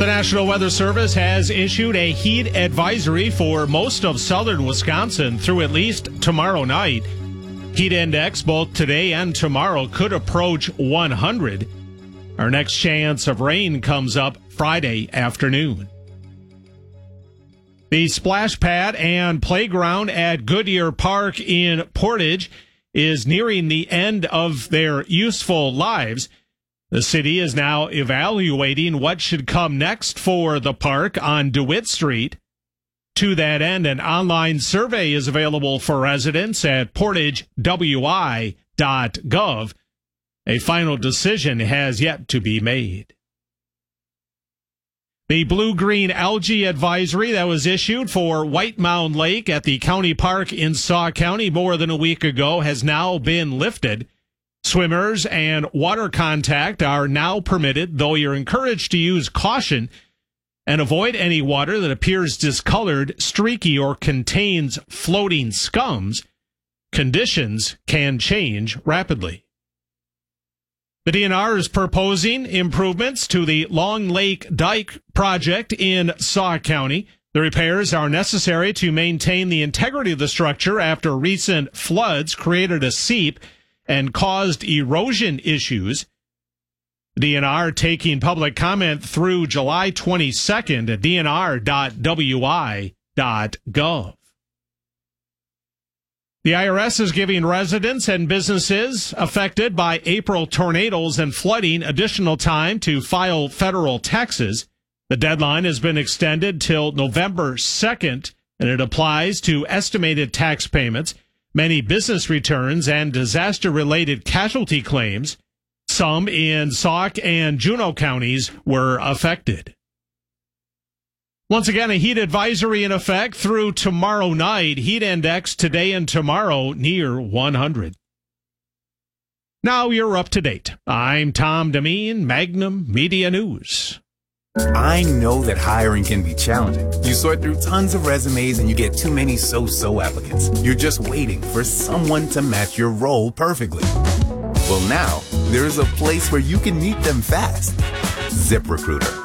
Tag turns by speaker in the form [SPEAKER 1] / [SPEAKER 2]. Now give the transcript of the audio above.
[SPEAKER 1] The National Weather Service has issued a heat advisory for most of southern Wisconsin through at least tomorrow night. Heat index both today and tomorrow could approach 100. Our next chance of rain comes up Friday afternoon. The splash pad and playground at Goodyear Park in Portage is nearing the end of their useful lives. The city is now evaluating what should come next for the park on DeWitt Street. To that end, an online survey is available for residents at portagewi.gov. A final decision has yet to be made. The blue-green algae advisory that was issued for White Mound Lake at the county park in Sauk County more than a week ago has now been lifted. Swimmers and water contact are now permitted, though you're encouraged to use caution and avoid any water that appears discolored, streaky, or contains floating scums. Conditions can change rapidly. The DNR is proposing improvements to the Long Lake Dike project in Sauk County. The repairs are necessary to maintain the integrity of the structure after recent floods created a seep and caused erosion issues. DNR taking public comment through July 22nd at dnr.wi.gov. The IRS is giving residents and businesses affected by April tornadoes and flooding additional time to file federal taxes. The deadline has been extended till November 2nd, and it applies to estimated tax payments, many business returns, and disaster-related casualty claims. Some in Sauk and Juneau counties were affected. Once again, a heat advisory in effect through tomorrow night. Heat index today and tomorrow near 100. Now you're up to date. I'm Tom Demeen, Magnum Media News.
[SPEAKER 2] I know that hiring can be challenging. You sort through tons of resumes and you get too many so-so applicants. You're just waiting for someone to match your role perfectly. Well, now there's a place where you can meet them fast. ZipRecruiter.